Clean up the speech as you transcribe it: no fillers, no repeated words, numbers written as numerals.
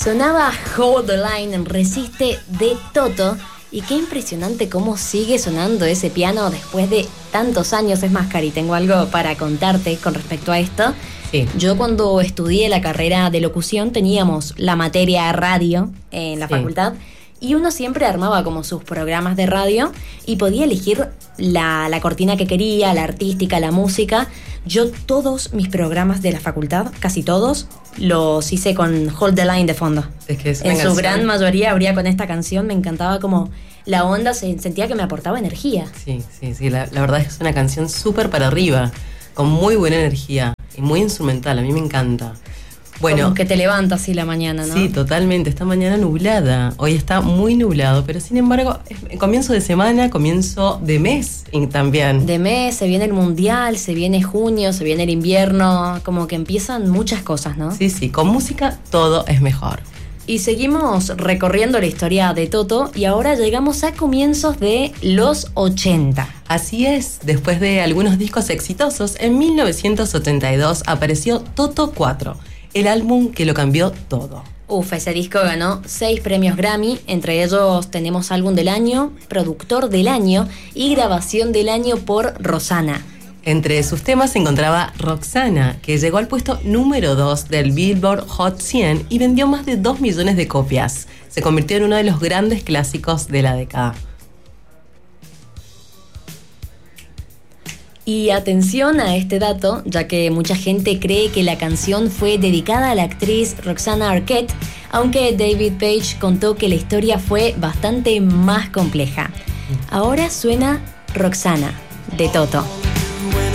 Sonaba Hold the Line en Resiste de Toto. Y qué impresionante cómo sigue sonando ese piano después de tantos años. Es más, Cari, tengo algo para contarte con respecto a esto. Sí. Yo cuando estudié la carrera de locución teníamos la materia radio en la facultad. Y uno siempre armaba como sus programas de radio y podía elegir la cortina que quería, la artística, la música. Yo todos mis programas de la facultad, casi todos, los hice con Hold the Line de fondo. Es que es en su gran mayoría abría con esta canción. Me encantaba como la onda, sentía que me aportaba energía. Sí. La verdad es que es una canción súper para arriba, con muy buena energía y muy instrumental. A mí me encanta. Bueno, como que te levantas así la mañana, ¿no? Sí, totalmente. Esta mañana nublada. Hoy está muy nublado, pero sin embargo, es comienzo de semana, comienzo de mes también. De mes, se viene el mundial, se viene junio, se viene el invierno, como que empiezan muchas cosas, ¿no? Sí, con música todo es mejor. Y seguimos recorriendo la historia de Toto y ahora llegamos a comienzos de los 80. Así es, después de algunos discos exitosos, en 1982 apareció Toto 4. El álbum que lo cambió todo. Ese disco ganó 6 premios Grammy, entre ellos tenemos álbum del año, productor del año y grabación del año por Rosanna. Entre sus temas se encontraba Roxana, que llegó al puesto número 2 del Billboard Hot 100 y vendió más de 2 millones de copias. Se convirtió en uno de los grandes clásicos de la década. Y atención a este dato, ya que mucha gente cree que la canción fue dedicada a la actriz Roxana Arquette, aunque David Page contó que la historia fue bastante más compleja. Ahora suena Roxana, de Toto.